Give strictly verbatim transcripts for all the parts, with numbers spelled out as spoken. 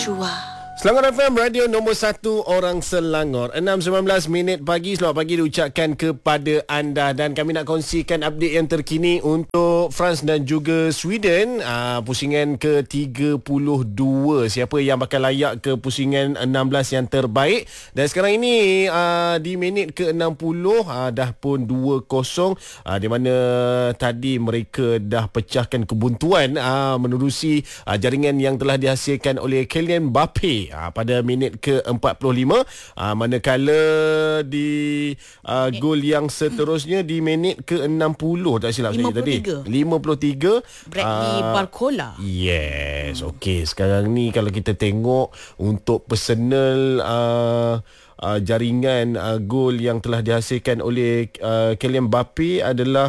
Joshua. Selangor F M, radio nombor satu orang Selangor. enam sembilan belas minit pagi. Selamat pagi diucapkan kepada anda. Dan kami nak kongsikan update yang terkini untuk France dan juga Sweden. uh, Pusingan ke tiga puluh dua. Siapa yang bakal layak ke pusingan enam belas yang terbaik. Dan sekarang ini uh, di minit ke enam puluh uh, dah pun dua kosong, uh, di mana tadi mereka dah pecahkan kebuntuan uh, menerusi uh, jaringan yang telah dihasilkan oleh Kylian Mbappe Ha, pada minit ke empat puluh lima, ha, manakala di uh, gol yang seterusnya di minit ke enam puluh tak silap saya tadi lima puluh tiga Bradley uh, Barcola. Yes. hmm. Okey, sekarang ni kalau kita tengok untuk personal uh, uh, jaringan uh, gol yang telah dihasilkan oleh uh, Kylian Mbappe adalah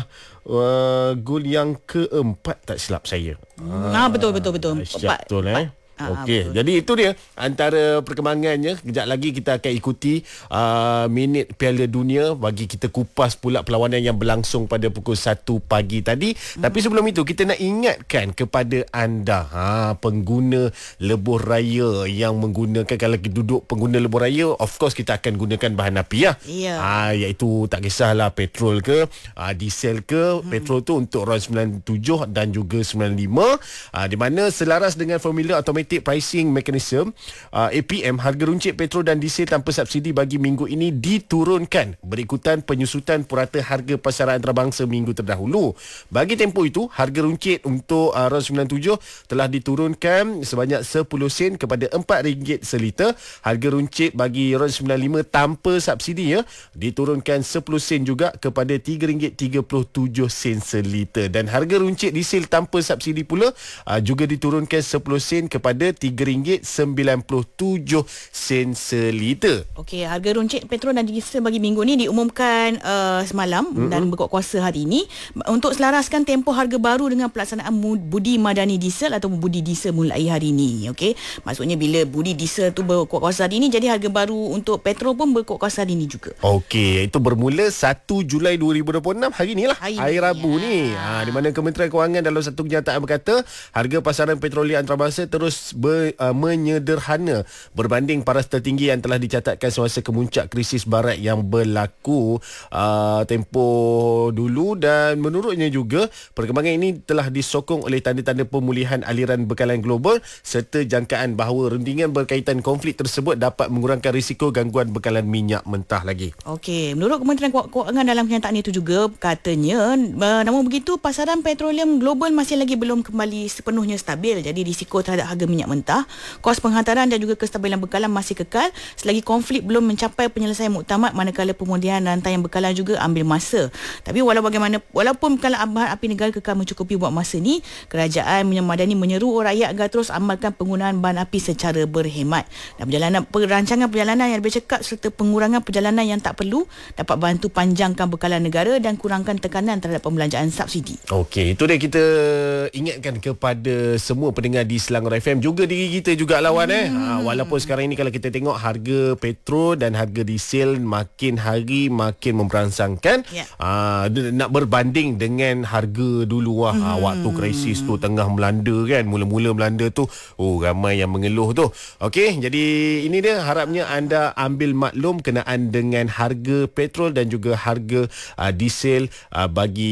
uh, gol yang keempat tak silap saya. hmm. ah, Betul betul betul Siap, betul eh Okey, betul. jadi itu dia antara perkembangannya. Kejap lagi kita akan ikuti uh, minit Piala Dunia, bagi kita kupas pula perlawanan yang berlangsung pada pukul satu pagi tadi. Hmm. Tapi sebelum itu kita nak ingatkan kepada anda, ha, pengguna lebuh raya yang menggunakan, kalau duduk pengguna lebuh raya, of course kita akan gunakan bahan api ya. Yeah. Ha, iaitu tak kisahlah petrol ke, uh, diesel ke. Hmm. Petrol tu untuk RON sembilan puluh tujuh dan juga sembilan puluh lima, uh, di mana selaras dengan formula automatic pricing mechanism uh, A P M, harga runcit petrol dan diesel tanpa subsidi bagi minggu ini diturunkan berikutan penyusutan purata harga pasaran antarabangsa minggu terdahulu. Bagi tempoh itu, harga runcit untuk uh, RON sembilan puluh tujuh telah diturunkan sebanyak sepuluh sen kepada empat ringgit seliter. Harga runcit bagi RON sembilan puluh lima tanpa subsidi ya, diturunkan sepuluh sen juga kepada tiga ringgit tiga puluh tujuh sen seliter. Dan harga runcit diesel tanpa subsidi pula uh, juga diturunkan sepuluh sen kepada tiga ringgit sembilan puluh tujuh sen seliter. Okey, harga runcit petrol dan diesel bagi minggu ni diumumkan uh, semalam mm-hmm. dan berkuat kuasa hari ini untuk selaraskan tempoh harga baru dengan pelaksanaan budi madani diesel atau budi diesel mulai hari ini. Okey, maksudnya bila budi diesel tu berkuat kuasa hari ini, jadi harga baru untuk petrol pun berkuat kuasa hari ini juga. Okey, itu bermula satu Julai dua ribu dua puluh enam, hari ni lah, hari, hari Rabu ya. ni ha, di mana Kementerian Kewangan dalam satu kenyataan berkata harga pasaran petrolium antarabangsa terus Ber, uh, menyederhana berbanding paras tertinggi yang telah dicatatkan semasa kemuncak krisis barat yang berlaku uh, tempoh dulu. Dan menurutnya juga perkembangan ini telah disokong oleh tanda-tanda pemulihan aliran bekalan global serta jangkaan bahawa rundingan berkaitan konflik tersebut dapat mengurangkan risiko gangguan bekalan minyak mentah lagi. Okey, menurut Kementerian Kewangan dalam kenyataan itu juga katanya uh, namun begitu pasaran petroleum global masih lagi belum kembali sepenuhnya stabil. Jadi risiko terhadap harga minyak mentah, kos penghantaran dan juga kestabilan bekalan masih kekal selagi konflik belum mencapai penyelesaian muktamad, manakala pemulihan rantai bekalan juga ambil masa. Tapi walau bagaimana, walaupun bekalan bahan api negara kekal mencukupi buat masa ni, kerajaan memadani menyeru rakyat agar terus amalkan penggunaan bahan api secara berhemat. Dan perjalanan perancangan perjalanan yang lebih cekap serta pengurangan perjalanan yang tak perlu dapat bantu panjangkan bekalan negara dan kurangkan tekanan terhadap pembelanjaan subsidi. Okey, itu dia, kita ingatkan kepada semua pendengar di Selangor F M, juga diri kita juga lawan hmm. eh ha, walaupun sekarang ini kalau kita tengok harga petrol dan harga diesel makin hari makin memperangsangkan, yeah. ha, nak berbanding dengan harga dulu lah, hmm. ha, waktu krisis tu tengah melanda kan, mula-mula melanda tu, oh ramai yang mengeluh tu. Okey, jadi ini dia, harapnya anda ambil maklum kenaan dengan harga petrol dan juga harga uh, diesel uh,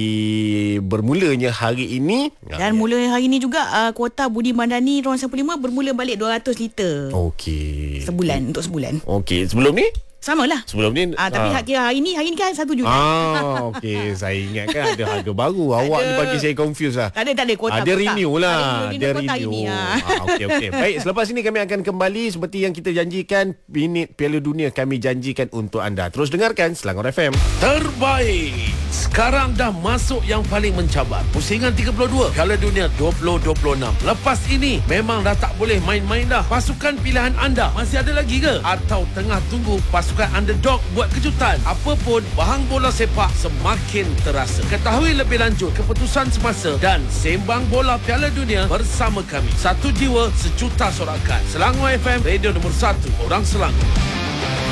bagi bermulanya hari ini. Dan mula hari ini juga uh, kuota budi madani RON sembilan puluh lima bermula balik dua ratus liter. Okey. Sebulan, untuk sebulan. Okey, sebelum ni? Sama lah. Sebelum ni ah, Tapi ah. kira hari ni Hari ni kan satu Julai. Ah, okey. Saya ingat kan ada harga baru. Awak ni bagi saya confuse lah. Tak ada, tak ada kuota. Ada renew lah. Ada renew. Ini, ah. ah, Okey, okey. Baik, selepas ini kami akan kembali seperti yang kita janjikan. Minit Piala Dunia kami janjikan untuk anda. Terus dengarkan Selangor F M. Terbaik. Sekarang dah masuk yang paling mencabar. Pusingan tiga puluh dua Piala Dunia dua ribu dua puluh enam. Lepas ini memang dah tak boleh main-main dah. Pasukan pilihan anda masih ada lagi ke? Atau tengah tunggu pasukan underdog buat kejutan? Apapun, bahang bola sepak semakin terasa. Ketahui lebih lanjut keputusan semasa dan sembang bola Piala Dunia bersama kami. Satu jiwa, sejuta sorakan. Selangor F M, radio nombor satu orang Selangor.